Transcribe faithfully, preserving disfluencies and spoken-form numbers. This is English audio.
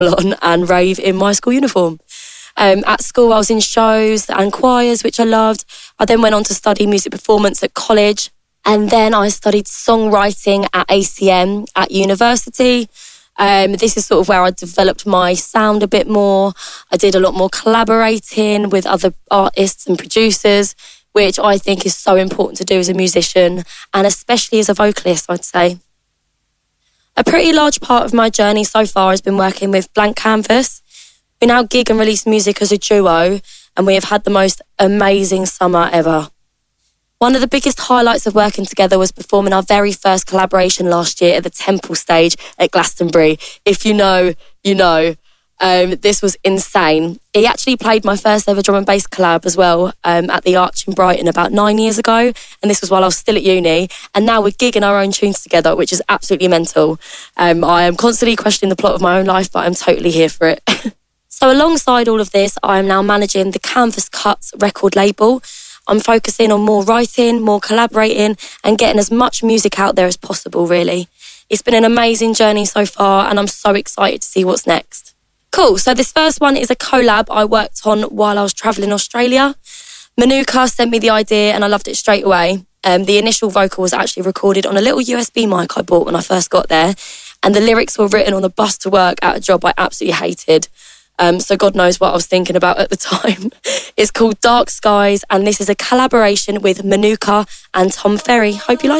on and rave in my school uniform. Um, at school, I was in shows and choirs, which I loved. I then went on to study music performance at college. And then I studied songwriting at A C M at university. Um, this is sort of where I developed my sound a bit more. I did a lot more collaborating with other artists and producers, which I think is so important to do as a musician, and especially as a vocalist, I'd say. A pretty large part of my journey so far has been working with Blank Canvas. We now gig and release music as a duo, and we have had the most amazing summer ever. One of the biggest highlights of working together was performing our very first collaboration last year at the Temple stage at Glastonbury. If you know, you know. Um, this was insane. He actually played my first ever drum and bass collab as well um, at the Arch in Brighton about nine years ago. And this was while I was still at uni. And now we're gigging our own tunes together, which is absolutely mental. Um, I am constantly questioning the plot of my own life, but I'm totally here for it. So alongside all of this, I am now managing the Canvas Cuts record label. I'm focusing on more writing, more collaborating, and getting as much music out there as possible, really. It's been an amazing journey so far, and I'm so excited to see what's next. Cool, so this first one is a collab I worked on while I was travelling Australia. Manuka sent me the idea and I loved it straight away. Um, the initial vocal was actually recorded on a little U S B mic I bought when I first got there, and the lyrics were written on the bus to work at a job I absolutely hated. Um, so God knows what I was thinking about at the time. It's called Dark Skies, and this is a collaboration with Manuka and Tom Ferry. Hope you like it.